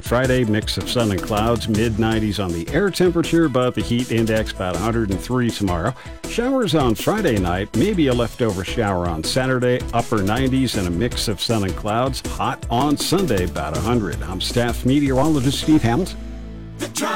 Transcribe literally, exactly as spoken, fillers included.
on Friday, mix of sun and clouds, mid nineties on the air temperature, but the heat index about one hundred three tomorrow. Showers on Friday night, maybe a leftover shower on Saturday, upper nineties and a mix of sun and clouds. Hot on Sunday, about one hundred. I'm staff meteorologist Steve Hamilton.